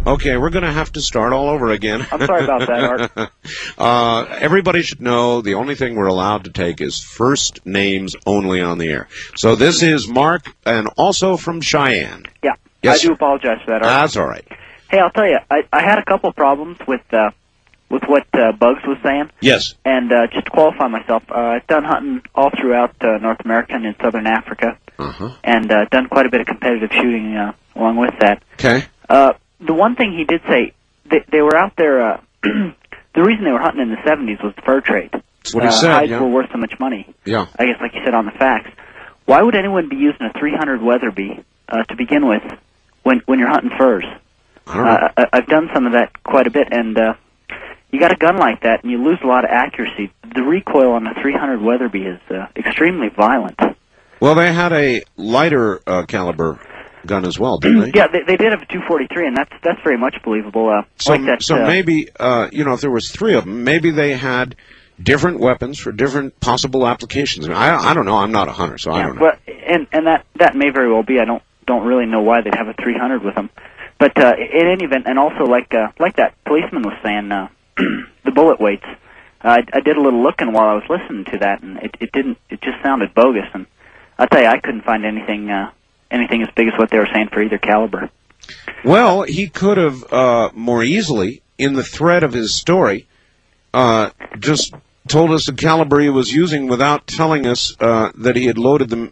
Okay, we're going to have to start all over again. I'm sorry about that, Art. Everybody should know the only thing we're allowed to take is first names only on the air. So this is Mark, and also from Cheyenne. Yeah, yes, I do apologize for that, Art. That's all right. Hey, I'll tell you, I had a couple problems with what Bugs was saying. Yes. And just to qualify myself, I've done hunting all throughout North America and in Southern Africa, and done quite a bit of competitive shooting along with that. Okay. The one thing he did say, they were out there, the reason they were hunting in the 70s was the fur trade. That's what he said, hides yeah. were worth so much money. Yeah. I guess, like you said on the facts. Why would anyone be using a 300 Weatherby to begin with when you're hunting furs? I don't know. I've done some of that quite a bit, and you got a gun like that, and you lose a lot of accuracy. The recoil on a 300 Weatherby is extremely violent. Well, they had a lighter caliber gun as well, didn't they? Yeah, they did have a 243, and that's very much believable. So maybe, if there was three of them, maybe they had different weapons for different possible applications. I don't know. I'm not a hunter, so I don't know. Well, and that may very well be. I don't really know why they'd have a 300 with them. But in any event, and also like that policeman was saying, the bullet weights. I did a little looking while I was listening to that, and it just sounded bogus. And I'll tell you, I couldn't find anything as big as what they were saying for either caliber. Well, he could have more easily, in the thread of his story, just told us the caliber he was using without telling us that he had loaded them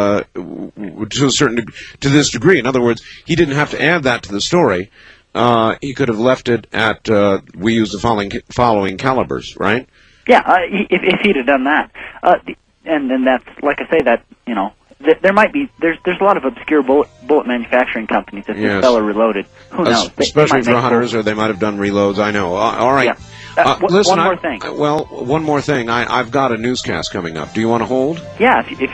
to this degree. In other words, he didn't have to add that to the story. He could have left it at we use the following calibers, right? Yeah, if he'd have done that, and that's like I say that there might be there's a lot of obscure bullet manufacturing companies that this fellow reloaded. Who knows? Especially for hunters, or they might have done reloads. I know. All right. Yeah. Listen, one more thing. Well, one more thing. I've got a newscast coming up. Do you want to hold? Yeah, if